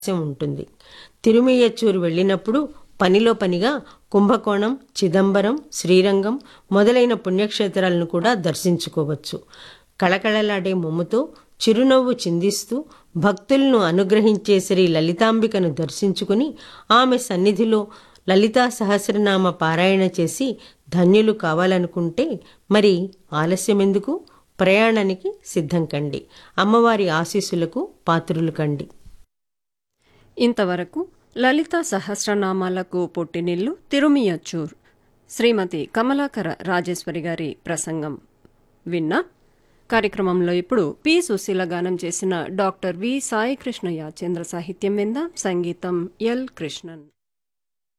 ఉంటుంది. తిరుమయ్యచ్చూరు వెళ్ళినప్పుడు పనిలో పనిగా కుంభకోణం, చిదంబరం, శ్రీరంగం మొదలైన పుణ్యక్షేత్రాలను కూడా దర్శించుకోవచ్చు. కళకళలాడే మొమ్ముతో చిరునవ్వు చిందిస్తూ భక్తులను అనుగ్రహించే శ్రీ లలితాంబికను దర్శించుకుని ఆమె సన్నిధిలో లలితా సహస్రనామ పారాయణ చేసి ధన్యులు కావాలనుకుంటే మరి ఆలస్యమెందుకు? ప్రయాణానికి సిద్ధం కండి. అమ్మవారి ఆశీస్సులకు పాత్రులు కండి. ఇంతవరకు లలితా సహస్రనామాలకు పుట్టినిల్లు తిరుమియచ్చూర్ శ్రీమతి కమలాకర రాజేశ్వరి గారి ప్రసంగం విన్నా. కార్యక్రమంలో ఇప్పుడు పి. సుశీల గానం చేసిన డాక్టర్ వి. సాయికృష్ణ యాచేంద్ర సాహిత్యం విందాం. సంగీతం ఎల్. కృష్ణన్.